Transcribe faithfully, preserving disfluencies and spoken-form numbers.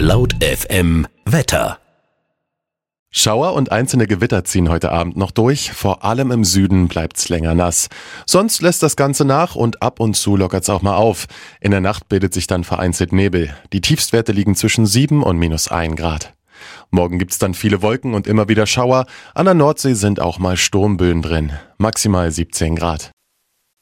Laut F M Wetter. Schauer und einzelne Gewitter ziehen heute Abend noch durch. Vor allem im Süden bleibt's länger nass. Sonst lässt das Ganze nach und ab und zu lockert's auch mal auf. In der Nacht bildet sich dann vereinzelt Nebel. Die Tiefstwerte liegen zwischen sieben und minus ein Grad. Morgen gibt's dann viele Wolken und immer wieder Schauer. An der Nordsee sind auch mal Sturmböen drin. Maximal siebzehn Grad.